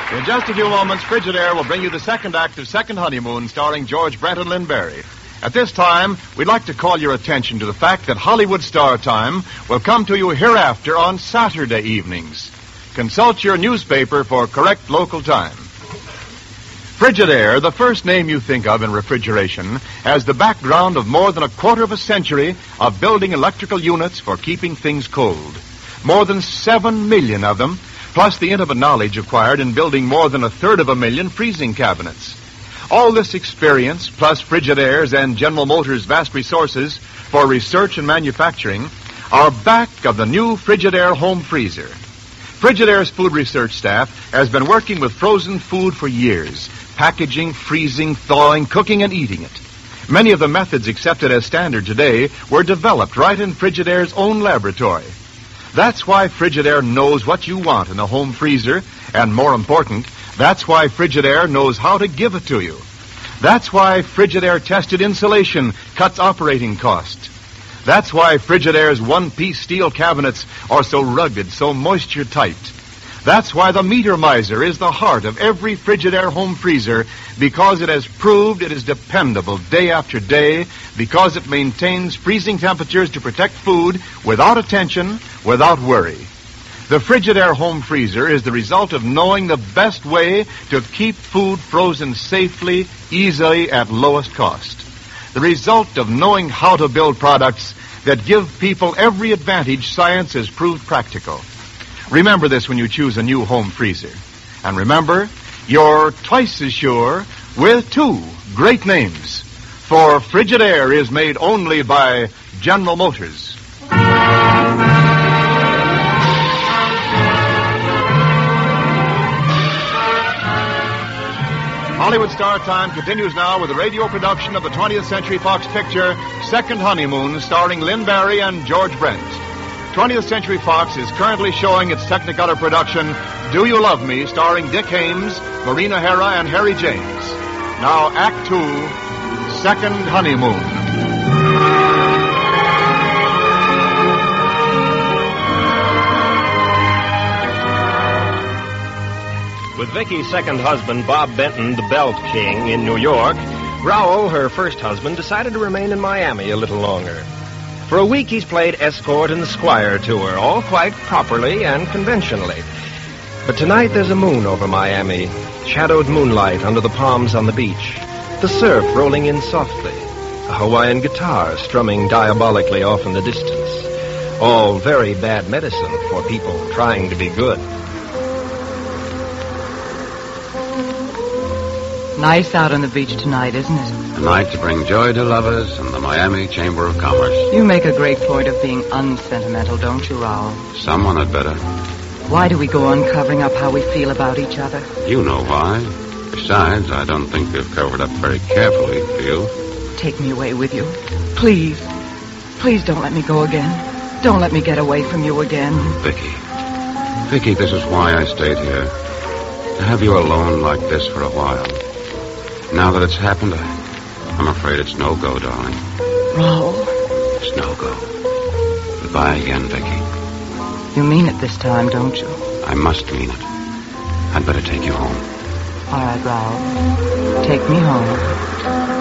In just a few moments, Frigidaire will bring you the second act of Second Honeymoon, starring George Brent and Lynn Barry. At this time, we'd like to call your attention to the fact that Hollywood Star Time will come to you hereafter on Saturday evenings. Consult your newspaper for correct local time. Frigidaire, the first name you think of in refrigeration, has the background of more than a quarter of a century of building electrical units for keeping things cold. More than 7 million of them, plus the intimate knowledge acquired in building more than 1/3 freezing cabinets. All this experience, plus Frigidaire's and General Motors' vast resources for research and manufacturing, are back of the new Frigidaire home freezer. Frigidaire's food research staff has been working with frozen food for years, packaging, freezing, thawing, cooking, and eating it. Many of the methods accepted as standard today were developed right in Frigidaire's own laboratory. That's why Frigidaire knows what you want in a home freezer, and more important, that's why Frigidaire knows how to give it to you. That's why Frigidaire tested insulation cuts operating costs. That's why Frigidaire's one-piece steel cabinets are so rugged, so moisture-tight. That's why the Meter Miser is the heart of every Frigidaire home freezer, because it has proved it is dependable day after day, because it maintains freezing temperatures to protect food without attention, without worry. The Frigidaire home freezer is the result of knowing the best way to keep food frozen safely, easily, at lowest cost. The result of knowing how to build products that give people every advantage science has proved practical. Remember this when you choose a new home freezer. And remember, you're twice as sure with two great names. For Frigidaire is made only by General Motors. Hollywood Star Time continues now with a radio production of the 20th Century Fox picture, Second Honeymoon, starring Lynn Barry and George Brent. 20th Century Fox is currently showing its Technicolor production, Do You Love Me, starring Dick Haymes, Maureen O'Hara, and Harry James. Now, Act 2, Second Honeymoon. With Vicky's second husband, Bob Benton, the Belt King, in New York, Raoul, her first husband, decided to remain in Miami a little longer. For a week, he's played escort in the Squire tour, all quite properly and conventionally. But tonight, there's a moon over Miami, shadowed moonlight under the palms on the beach, the surf rolling in softly, a Hawaiian guitar strumming diabolically off in the distance. All very bad medicine for people trying to be good. Nice out on the beach tonight, isn't it? A night to bring joy to lovers and the Miami Chamber of Commerce. You make a great point of being unsentimental, don't you, Raoul? Someone had better. Why do we go on covering up how we feel about each other? You know why. Besides, I don't think we've covered up very carefully for you. Take me away with you. Please. Please don't let me go again. Don't let me get away from you again. Vicky, this is why I stayed here. To have you alone like this for a while. Now that it's happened, I'm afraid it's no go, darling. Raoul. It's no go. Goodbye again, Vicky. You mean it this time, don't you? I must mean it. I'd better take you home. All right, Raoul. Take me home.